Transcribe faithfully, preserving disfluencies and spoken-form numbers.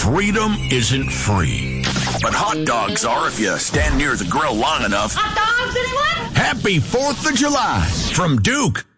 freedom isn't free. But hot dogs are if you stand near the grill long enough. Hot dogs, anyone? Happy fourth of July from Duke.